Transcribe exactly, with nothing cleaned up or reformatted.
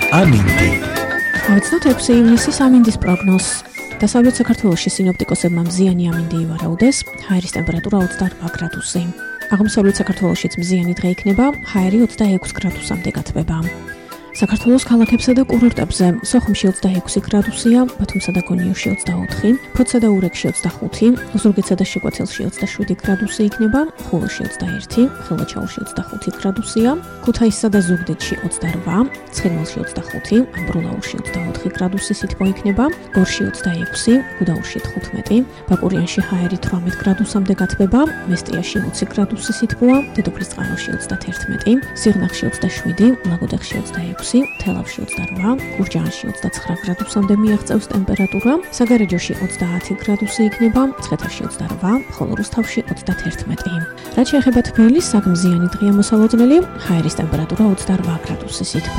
ამინდი. ოცდაათი ივნისის ამინდის პროგნოზ. დასავლეთ საქართველოში სინოპტიკოსებმა მზიანი ამინდი ივარაუდეს, ჰაერის ტემპერატურა ოცდაოთხ გრადუსი. აღმოსავლეთ საქართველოშიც მზიანი დღე იქნება, ჰაერი ოცდაექვსი გრადუსამდე გათბება. საქართველოს ქალაქებსა და კურორტებზე სოხუმში ოცდაექვსი გრადუსია, ბათუმსა და გონიოში ოცდაოთხი, ფოთსა და ურეკში ოცდახუთი, ზუგდიდსა და შეკვეცელში ოცდაშვიდი გრადუსი იქნება, ხულოში ოცდაერთი, ხილვაჩაურში ოცდახუთი გრადუსია, ქუთაისსა და ზუგდიდში ოცდარვა, ცხინვალში ოცდახუთი, ამბროლაურში ოცდაოთხი გრადუსი სითბო იქნება, გორში ოცდაექვსი, გუდაურში თხუთმეტი, ბაკურიანში ჰაერი თვრამეტ გრადუსამდე გათბება, მესტიაში ოცი გრადუსი სითბოა, დედოფლისწყაროში ოცდათერთმეტი, სიღნაღში ოცდაშვიდი, ლაგოდეხში ოცდაექვსი, თელავში ოცდარვა, გურჯაანში ოცდაცხრა გრადუსამდე მიაღწევს ტემპერატურა, საგარეჯოში ოცდაათი გრადუსი იქნება, მცხეთაში ოცდარვა, ხოლო რუსთავში ოცდათერთმეტი. რაც შეეხება თბილისს, აქ მზიანი დღეა მოსალოდნელი, ჰაერის ტემპერატურა ოცდარვა გრადუსი სითბო.